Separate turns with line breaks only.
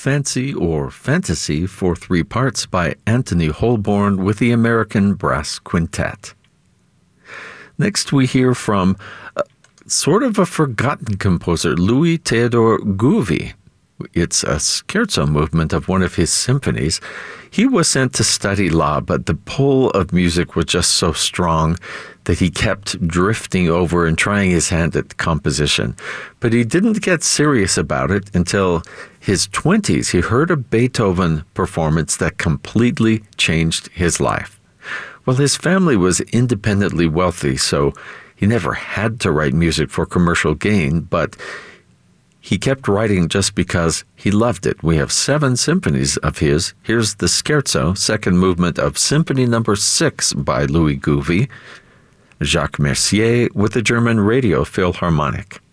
Fancy or Fantasy for 3 parts by Anthony Holborn with the American Brass Quintet. Next we hear from sort of a forgotten composer, Louis Théodore Gouvi. It's a scherzo movement of one of his symphonies. He was sent to study law, but the pull of music was just so strong that he kept drifting over and trying his hand at composition. But he didn't get serious about it until his 20s. He heard a Beethoven performance that completely changed his life. Well, his family was independently wealthy, so he never had to write music for commercial gain, but he kept writing just because he loved it. We have 7 symphonies of his. Here's the Scherzo, second movement of Symphony No. 6 by Louis Gouvi, Jacques Mercier with the German Radio Philharmonic.